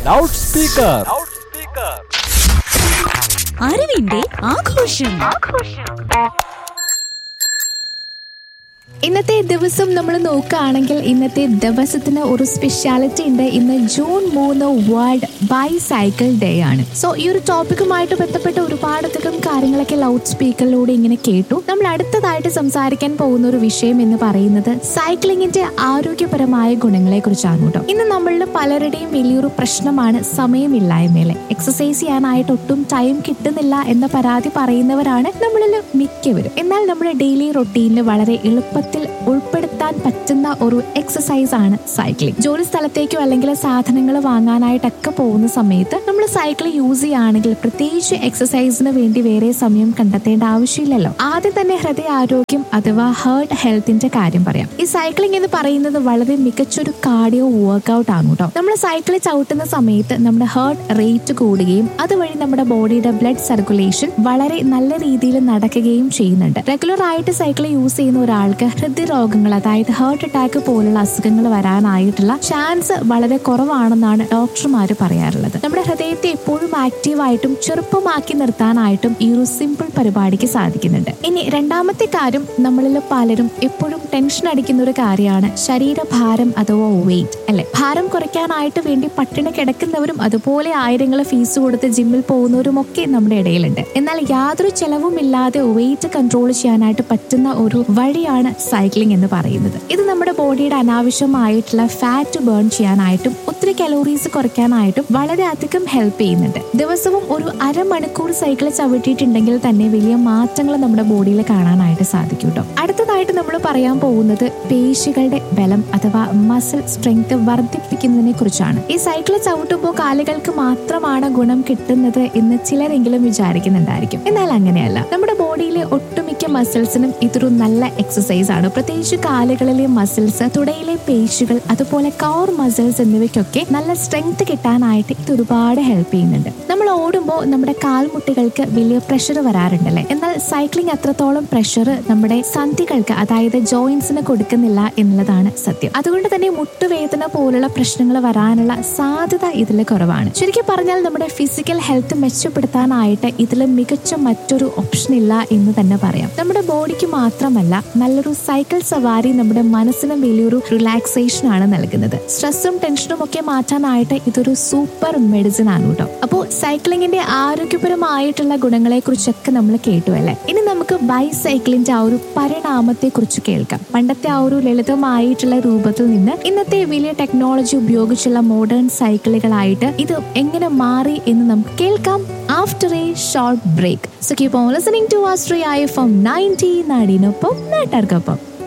Loud speaker. അറിവിന്റെ ആഘോഷം. ഇന്നത്തെ ദിവസം നമ്മൾ നോക്കുകയാണെങ്കിൽ ഇന്നത്തെ ദിവസത്തിന് ഒരു സ്പെഷ്യാലിറ്റി ഉണ്ട്. ഇന്ന് ജൂൺ 3 വേൾഡ് ബൈസൈക്കിൾ ഡേ ആണ്. സോ ഈ ഒരു ടോപ്പിക്കുമായിട്ട് ബന്ധപ്പെട്ട ഒരുപാടധികം കാര്യങ്ങളൊക്കെ ലൗഡ് സ്പീക്കറിലൂടെ ഇങ്ങനെ കേട്ടു. നമ്മൾ അടുത്തതായിട്ട് സംസാരിക്കാൻ പോകുന്ന ഒരു വിഷയം എന്ന് പറയുന്നത് സൈക്ലിങ്ങിന്റെ ആരോഗ്യപരമായ ഗുണങ്ങളെ കുറിച്ചാണ് കേട്ടോ. ഇന്ന് നമ്മളിൽ പലരുടെയും വലിയൊരു പ്രശ്നമാണ് സമയമില്ലായ്മയിലെ. എക്സസൈസ് ചെയ്യാനായിട്ട് ഒട്ടും ടൈം കിട്ടുന്നില്ല എന്ന പരാതി പറയുന്നവരാണ് നമ്മളിൽ മിക്കവരും. എന്നാൽ നമ്മുടെ ഡെയിലി റൊട്ടീനിൽ വളരെ എളുപ്പത്തിൽ ഉൾപ്പെടുത്താൻ പറ്റുന്ന ഒരു എക്സസൈസ് ആണ് സൈക്ലിംഗ്. ജോലി സ്ഥലത്തേക്കോ അല്ലെങ്കിൽ സാധനങ്ങൾ വാങ്ങാനായിട്ടൊക്കെ പോകുന്ന സമയത്ത് നമ്മൾ സൈക്കിൾ യൂസ് ചെയ്യുകയാണെങ്കിൽ പ്രത്യേകിച്ച് എക്സസൈസിന് വേണ്ടി വേറെ സമയം കണ്ടെത്തേണ്ട ആവശ്യമില്ലല്ലോ. ആദ്യം തന്നെ ഹൃദയ ആരോഗ്യം അഥവാ ഹാർട്ട് ഹെൽത്തിന്റെ കാര്യം പറയാം. ഈ സൈക്ലിംഗ് എന്ന് പറയുന്നത് വളരെ മികച്ചൊരു കാർഡിയോ വർക്ക്ഔട്ട് ആണ് കേട്ടോ. നമ്മൾ സൈക്കിൾ ചവിട്ടുന്ന സമയത്ത് നമ്മുടെ ഹാർട്ട് റേറ്റ് കൂടുകയും അതുവഴി നമ്മുടെ ബോഡിയുടെ ബ്ലഡ് സർക്കുലേഷൻ വളരെ നല്ല രീതിയിൽ നടക്കുകയും ചെയ്യുന്നുണ്ട്. റെഗുലർ ആയിട്ട് സൈക്കിൾ യൂസ് ചെയ്യുന്ന ഒരാൾക്ക് ഹൃദ്രോഗങ്ങൾ അതായത് ഹാർട്ട് അറ്റാക്ക് പോലുള്ള അസുഖങ്ങൾ വരാനായിട്ടുള്ള ചാൻസ് വളരെ കുറവാണെന്നാണ് ഡോക്ടർമാർ പറയാറുള്ളത്. നമ്മുടെ ഹൃദയത്തെ എപ്പോഴും ആക്റ്റീവായിട്ടും ചെറുപ്പമാക്കി നിർത്താനായിട്ടും ഈ ഒരു സിമ്പിൾ പരിപാടിക്ക് സാധിക്കുന്നുണ്ട്. ഇനി രണ്ടാമത്തെ കാര്യം, നമ്മളിൽ പലരും എപ്പോഴും ടെൻഷൻ അടിക്കുന്ന ഒരു കാര്യമാണ് ശരീരഭാരം അഥവാ വെയിറ്റ് അല്ലെ. ഭാരം കുറയ്ക്കാനായിട്ട് വേണ്ടി പട്ടിണി കിടക്കുന്നവരും അതുപോലെ ആയിരങ്ങൾ ഫീസ് കൊടുത്ത് ജിമ്മിൽ പോകുന്നവരും ഒക്കെ നമ്മുടെ ഇടയിലുണ്ട്. എന്നാൽ യാതൊരു ചെലവുമില്ലാതെ വെയിറ്റ് കൺട്രോൾ ചെയ്യാനായിട്ട് പറ്റുന്ന ഒരു വഴിയാണ് സൈക്ലിംഗ് എന്ന് പറയുന്നത്. ഇത് നമ്മുടെ ബോഡിയുടെ അനാവശ്യമായിട്ടുള്ള ഫാറ്റ് ബേൺ ചെയ്യാനായിട്ടും ഒത്തിരി കലോറീസ് കുറയ്ക്കാനായിട്ടും വളരെയധികം ഹെൽപ്പ് ചെയ്യുന്നുണ്ട്. ദിവസവും ഒരു അരമണിക്കൂർ സൈക്കിൾ ചവിട്ടിയിട്ടുണ്ടെങ്കിൽ തന്നെ വലിയ മാറ്റങ്ങൾ നമ്മുടെ ബോഡിയിൽ കാണാനായിട്ട് സാധിക്കും കേട്ടോ. അടുത്തതായിട്ട് നമ്മൾ പറയാൻ പോകുന്നത് പേശികളുടെ ബലം അഥവാ മസിൽ സ്ട്രെങ്ത് വർദ്ധിപ്പിക്കുന്നതിനെ കുറിച്ചാണ്. ഈ സൈക്കിൾ ചവിട്ടുമ്പോൾ കാലുകൾക്ക് മാത്രമാണ് ഗുണം കിട്ടുന്നത് എന്ന് ചിലരെങ്കിലും വിചാരിക്കുന്നുണ്ടായിരിക്കും. എന്നാൽ അങ്ങനെയല്ല. നമ്മുടെ ബോഡിയിലെ ഒട്ടുമിക്ക മസിൽസിനും ഇതൊരു നല്ല എക്സസൈസ് ആണ്. പ്രത്യേകിച്ച് കാലുകളിലെ മസിൽസ്, തുടയിലെ പേശികൾ, അതുപോലെ കോർ മസിൽസ് എന്നിവയ്ക്കൊക്കെ നല്ല സ്ട്രെങ്ത് കിട്ടാനായിട്ട് ഇത് ഒരുപാട് ഹെൽപ്പ് ചെയ്യുന്നുണ്ട്. നമ്മൾ ഓടുമ്പോൾ നമ്മുടെ കാൽമുട്ടുകൾക്ക് വലിയ പ്രഷർ വരാറുണ്ടല്ലേ. എന്നാൽ സൈക്ലിംഗ് അത്രത്തോളം പ്രഷർ നമ്മുടെ സന്ധികൾക്ക് അതായത് ജോയിന്റ്സിന് കൊടുക്കുന്നില്ല എന്നുള്ളതാണ് സത്യം. അതുകൊണ്ട് തന്നെ മുട്ടുവേദന പോലുള്ള പ്രശ്നങ്ങൾ വരാനുള്ള സാധ്യത ഇതിൽ കുറവാണ്. ശരിക്കും പറഞ്ഞാൽ നമ്മുടെ ഫിസിക്കൽ ഹെൽത്ത് മെച്ചപ്പെടുത്താനായിട്ട് ഇതിൽ മികച്ച മറ്റൊരു ഓപ്ഷൻ ഇല്ല എന്ന് തന്നെ പറയാം. നമ്മുടെ ബോഡിക്ക് മാത്രമല്ല, നല്ലൊരു സൈക്കിൾ സവാരി നമ്മുടെ മനസ്സിന് വലിയൊരു റിലാക്സേഷൻ ആണ് നൽകുന്നത്. സ്ട്രെസ്സും ടെൻഷനും ഒക്കെ മാറ്റാനായിട്ട് ഇതൊരു സൂപ്പർ മെഡിസിൻ ആണ് കേട്ടോ. അപ്പോൾ സൈക്ലിങ്ങിന്റെ ആരോഗ്യപരമായിട്ടുള്ള ഗുണങ്ങളെ കുറിച്ചൊക്കെ നമ്മൾ കേട്ടു അല്ലേ. ഇനി നമുക്ക് ബൈസൈക്കിളിന്റെ ആ ഒരു പരിണാമത്തെ കുറിച്ച് കേൾക്കാം. പണ്ടത്തെ ആ ഒരു ലളിതമായിട്ടുള്ള രൂപത്തിൽ നിന്ന് ഇന്നത്തെ വലിയ ടെക്നോളജി ഉപയോഗിച്ചുള്ള മോഡേൺ സൈക്കിളുകളായിട്ട് ഇത് എങ്ങനെ മാറി എന്ന് നമുക്ക് കേൾക്കാം after A short break. So keep on listening to Austria FM 90 നാടിനൊപ്പം നാട്ടാർക്കൊപ്പം.